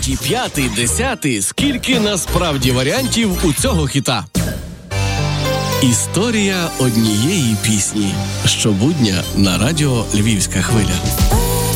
третій, п'ятий, десятий. Скільки насправді варіантів у цього хіта? Історія однієї пісні. Щобудня на радіо «Львівська хвиля».